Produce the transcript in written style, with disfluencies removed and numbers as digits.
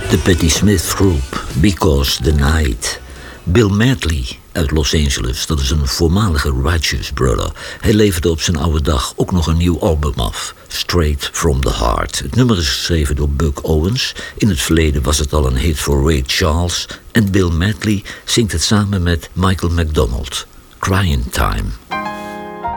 De Patti Smith Group, Because the Night. Bill Medley uit Los Angeles, dat is een voormalige Righteous Brother. Hij leverde op zijn oude dag ook nog een nieuw album af, Straight from the Heart. Het nummer is geschreven door Buck Owens. In het verleden was het al een hit voor Ray Charles. En Bill Medley zingt het samen met Michael McDonald. Crying Time.